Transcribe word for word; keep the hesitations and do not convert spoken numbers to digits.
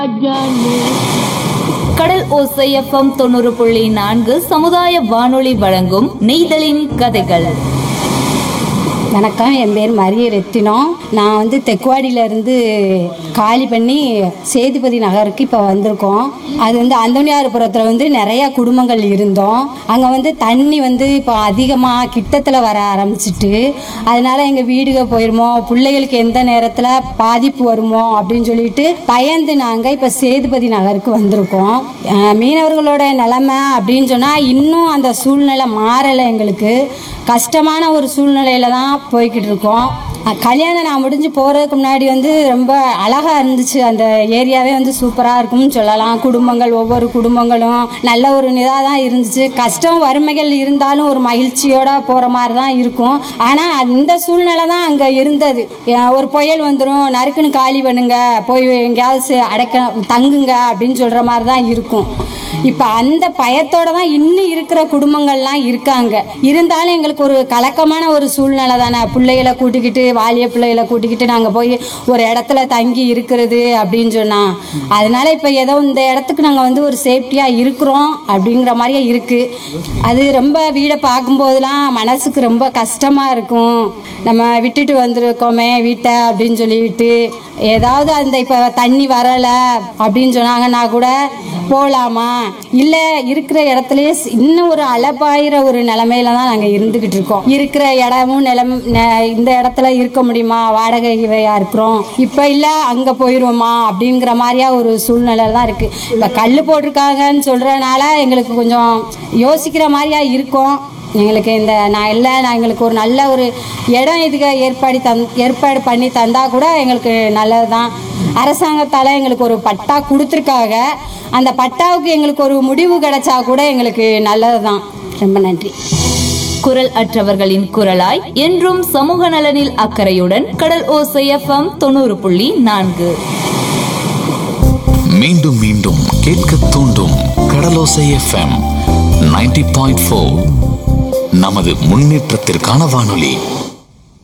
கடல் ஓசை எஃப்எம் தொண்ணூறு புள்ளி நான்கு சமுதாய வானொலி வழங்கும் நெய்தலின் கதைகள். வணக்கம், என் பேர் மரிய ரத்தினம். நான் வந்து தெக்குவாடியிலேருந்து காலி பண்ணி சேதுபதி நகருக்கு இப்போ வந்திருக்கோம். அது வந்து அந்தோனியார்புரத்தில் வந்து நிறையா குடும்பங்கள் இருந்தோம். அங்கே வந்து தண்ணி வந்து இப்போ அதிகமாக கிட்டத்தில் வர ஆரம்பிச்சிட்டு, அதனால எங்கள் வீடுக போயிருமோ, பிள்ளைகளுக்கு எந்த நேரத்தில் பாதிப்பு வருமோ அப்படின்னு சொல்லிட்டு பயந்து நாங்கள் இப்போ சேதுபதி நகருக்கு வந்திருக்கோம். மீனவர்களோட நிலைமை அப்படின்னு சொன்னால் இன்னும் அந்த சூழ்நிலை மாறலை. எங்களுக்கு கஷ்டமான ஒரு சூழ்நிலையில தான் போய்கிட்டு இருக்கோம். கல்யாணம் நான் முடிஞ்சு போகிறதுக்கு முன்னாடி வந்து ரொம்ப அழகாக இருந்துச்சு. அந்த ஏரியாவே வந்து சூப்பராக இருக்கும்னு சொல்லலாம். குடும்பங்கள், ஒவ்வொரு குடும்பங்களும் நல்ல ஒரு இதாக தான் இருந்துச்சு. கஷ்டம் வறுமைகள் இருந்தாலும் ஒரு மகிழ்ச்சியோடு போகிற மாதிரி தான் இருக்கும். ஆனால் இந்த சூழ்நிலை தான் அங்கே இருந்தது. ஒரு புயல் வந்துடும், நறுக்குன்னு காலி பண்ணுங்க, போய் எங்கேயாவது அடைக்க தங்குங்க அப்படின்னு சொல்கிற மாதிரி தான் இருக்கும். இப்போ அந்த பயத்தோட தான் இன்னும் இருக்கிற குடும்பங்கள்லாம் இருக்காங்க. இருந்தாலும் எங்களுக்கு ஒரு கலக்கமான ஒரு சூழ்நிலை தானே. பிள்ளைகளை கூட்டிக்கிட்டு, வாலிய பிள்ளைகளை கூட்டிக்கிட்டு நாங்கள் போய் ஒரு இடத்துல தங்கி இருக்கிறது அப்படின்னு சொன்னால், அதனால இப்போ ஏதோ இந்த இடத்துக்கு நாங்கள் வந்து ஒரு சேஃப்டியாக இருக்கிறோம் அப்படிங்கிற மாதிரியே இருக்குது. அது ரொம்ப வீடை பார்க்கும்போதெல்லாம் மனசுக்கு ரொம்ப கஷ்டமாக இருக்கும். நம்ம விட்டுட்டு வந்திருக்கோமே வீட்டை அப்படின்னு சொல்லிவிட்டு, ஏதாவது அந்த இப்போ தண்ணி வரலை அப்படின்னு சொன்னாங்கன்னா கூட போகலாமா, இல்லை இருக்கிற இடத்துலையே இன்னும் ஒரு அலப்பாயிர ஒரு நிலமையில தான் நாங்கள் இருந்துக்கிட்டு இருக்கோம். இருக்கிற இடமும் நிலம் இந்த இடத்துல இருக்க முடியுமா, வாடகை இவையாக இருக்கிறோம், இப்போ இல்லை அங்கே போயிடுவோமா அப்படிங்கிற மாதிரியா ஒரு சூழ்நிலை தான் இருக்குது. இப்போ கல் போட்டிருக்காங்கன்னு சொல்கிறனால எங்களுக்கு கொஞ்சம் யோசிக்கிற மாதிரியா இருக்கும். எங்களுக்கு இந்த நான் இல்லை நான் எங்களுக்கு ஒரு நல்ல ஒரு இடம் இதுக்கு ஏற்பாடு தந் ஏற்பாடு பண்ணி தந்தால் கூட எங்களுக்கு நல்லது தான். அரசாங்கத்தால் எங்களுக்கு ஒரு பட்டா கொடுத்துருக்காங்க. அந்த பட்டாவுக்கு எங்களுக்கு ஒரு முடிவு கிடைச்சா கூட எங்களுக்கு நல்லது தான். ரொம்ப நன்றி. குரல் அற்றவர்களின் குரலாய் என்றும் சமூக நலனில் அக்கறையுடன் கடல் ஓசை எஃப்எம் தொண்ணூறு புள்ளி நான்கு. மீண்டும் மீண்டும் கேட்க தூண்டும் கடலோசை எஃப்எம் நைன்டி பாயிண்ட் ஃபோர், நமது முன்னேற்றத்திற்கான வானொலி.